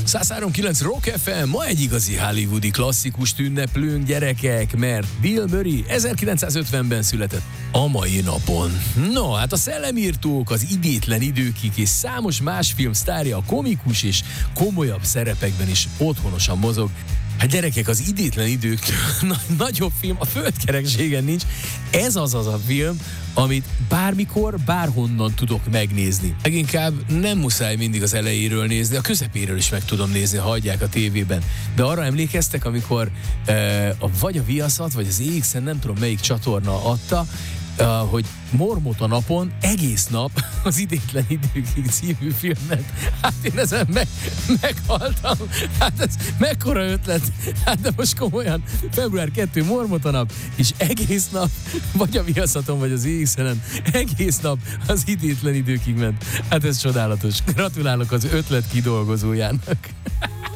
103.9 Rock FM, ma egy igazi hollywoodi klasszikust ünneplünk, gyerekek, mert Bill Murray 1950-ben született a mai napon. No, hát a szellemírtók, az idétlen időkig és számos más film sztárja a komikus és komolyabb szerepekben is otthonosan mozog. Hát gyerekek, az idétlen idők nagyobb film a földkerekségen nincs. Ez az a film, amit bármikor, bárhonnan tudok megnézni. Leginkább nem muszáj mindig az elejéről nézni, a közepéről is meg tudom nézni, ha hagyják a tévében. De arra emlékeztek, amikor vagy a Viaszat, vagy az EX-en, nem tudom melyik csatorna adta, hogy Mormot a napon egész nap az idétlen időkig című filmet. Hát én ezen meghaltam. Hát ez mekkora ötlet. Hát de most komolyan, február 2 Mormot a nap, és egész nap, vagy a Viaszaton, vagy az EX-en, egész nap az idétlen időkig ment. Hát ez csodálatos. Gratulálok az ötlet kidolgozójának.